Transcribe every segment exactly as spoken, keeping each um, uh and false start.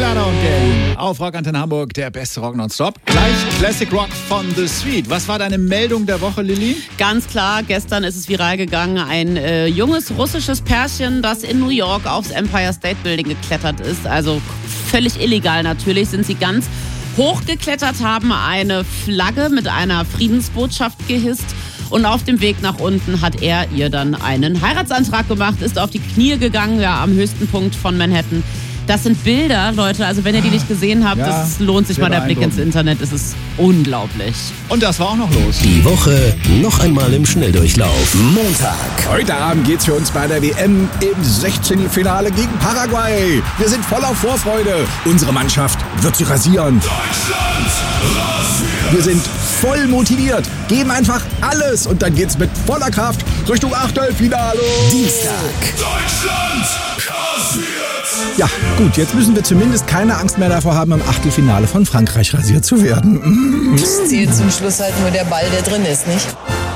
Lana und Gang auf Rock Antenne Hamburg, der beste Rock nonstop. Gleich Classic Rock von The Sweet. Was war deine Meldung der Woche, Lilly? Ganz klar, gestern ist es viral gegangen. Ein äh, junges russisches Pärchen, das in New York aufs Empire State Building geklettert ist. Also völlig illegal natürlich, sind sie ganz hochgeklettert, haben eine Flagge mit einer Friedensbotschaft gehisst. Und auf dem Weg nach unten hat er ihr dann einen Heiratsantrag gemacht, ist auf die Knie gegangen, ja, am höchsten Punkt von Manhattan. Das sind Bilder, Leute, also wenn ihr die nicht gesehen habt, ja, das lohnt sich mal der Blick ins Internet, es ist unglaublich. Und das war auch noch los. Die Woche noch einmal im Schnelldurchlauf. Montag. Heute Abend geht's für uns bei der W M im Sechzehntelfinale gegen Paraguay. Wir sind voller Vorfreude. Unsere Mannschaft wird sie rasieren. Deutschland rasiert. Wir sind voll motiviert, geben einfach alles und dann geht's mit voller Kraft Richtung Achtelfinale. Dienstag. Deutschland rasiert. Ja, gut, jetzt müssen wir zumindest keine Angst mehr davor haben, im Achtelfinale von Frankreich rasiert zu werden. Es zählt zum Schluss halt nur der Ball, der drin ist, nicht?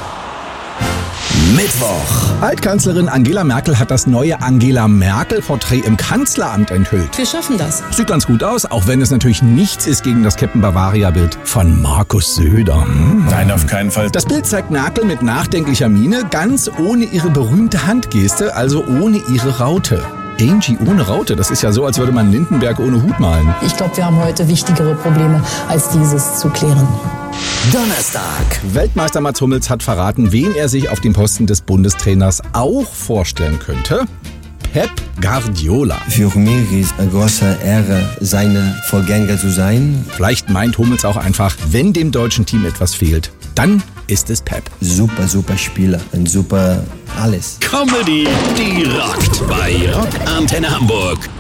Mittwoch. Altkanzlerin Angela Merkel hat das neue Angela Merkel-Porträt im Kanzleramt enthüllt. Wir schaffen das. Sieht ganz gut aus, auch wenn es natürlich nichts ist gegen das Captain Bavaria-Bild von Markus Söder. Hm. Nein, auf keinen Fall. Das Bild zeigt Merkel mit nachdenklicher Miene, ganz ohne ihre berühmte Handgeste, also ohne ihre Raute. Angie ohne Raute, das ist ja so, als würde man Lindenberg ohne Hut malen. Ich glaube, wir haben heute wichtigere Probleme, als dieses zu klären. Donnerstag. Weltmeister Mats Hummels hat verraten, wen er sich auf dem Posten des Bundestrainers auch vorstellen könnte. Pep Guardiola. Für mich ist eine große Ehre, seine Vorgänger zu sein. Vielleicht meint Hummels auch einfach, wenn dem deutschen Team etwas fehlt, dann ist es Pep. Super, super Spieler. Ein super alles. Comedy, die rockt bei Rock Antenne Hamburg.